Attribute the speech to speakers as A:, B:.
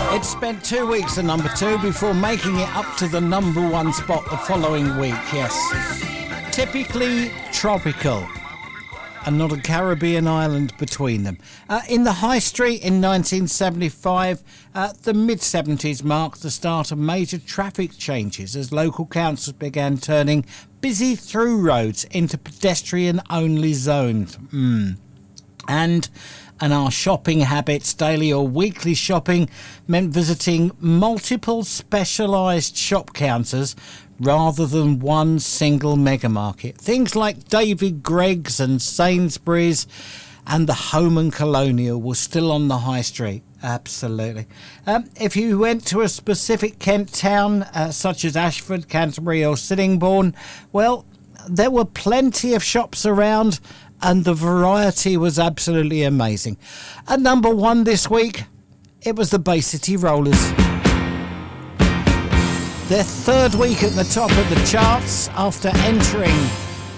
A: It spent 2 weeks at number 2 before making it up to the number 1 spot the following week, yes. Typically tropical, and not a Caribbean island between them. In the High Street in 1975, the mid-70s marked the start of major traffic changes as local councils began turning busy through roads into pedestrian-only zones. And our shopping habits, daily or weekly shopping, meant visiting multiple specialised shop counters rather than one single mega market. Things like David Gregg's and Sainsbury's and the Home and Colonial were still on the high street. Absolutely. If you went to a specific Kent town, such as Ashford, Canterbury or Sittingbourne, well, there were plenty of shops around and the variety was absolutely amazing. At number 1 this week, it was the Bay City Rollers. Their 3rd week at the top of the charts after entering